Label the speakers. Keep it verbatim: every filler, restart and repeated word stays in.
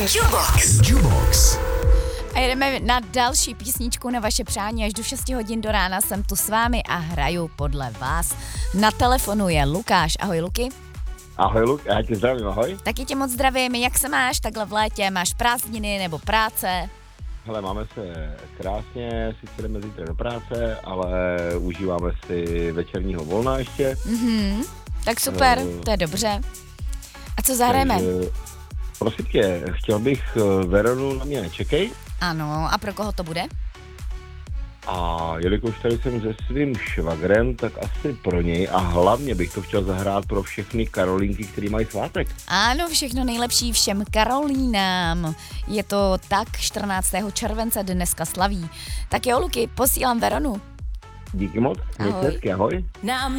Speaker 1: Jukebox. Jukebox.
Speaker 2: A jedeme na další písničku na vaše přání. Až do šesti hodin do rána jsem tu s vámi a hraju podle vás. Na telefonu je Lukáš. Ahoj, Luky.
Speaker 3: Ahoj, Luk, já tě zdravím, ahoj.
Speaker 2: Taky tě moc zdravím. Jak se máš takhle v létě? Máš prázdniny nebo práce?
Speaker 3: Hele, máme se krásně, sice jdeme zítra do práce, ale užíváme si večerního volna ještě.
Speaker 2: Mhm, tak super,
Speaker 3: Uh,
Speaker 2: to je dobře. A co zahrajeme?
Speaker 3: Takže, prosím tě, chtěl bych Veronu Na mě nečekej.
Speaker 2: Ano, a pro koho to bude?
Speaker 3: A jelikož tady jsem se svým švagrem, tak asi pro něj a hlavně bych to chtěl zahrát pro všechny Karolínky, který mají svátek.
Speaker 2: Ano, všechno nejlepší všem Karolínám. Je to tak, čtrnáctého července dneska slaví. Tak jo, Luky, posílám Veronu.
Speaker 3: Díky moc, mějte
Speaker 2: Ahoj.
Speaker 3: hezky, ahoj.
Speaker 1: Nám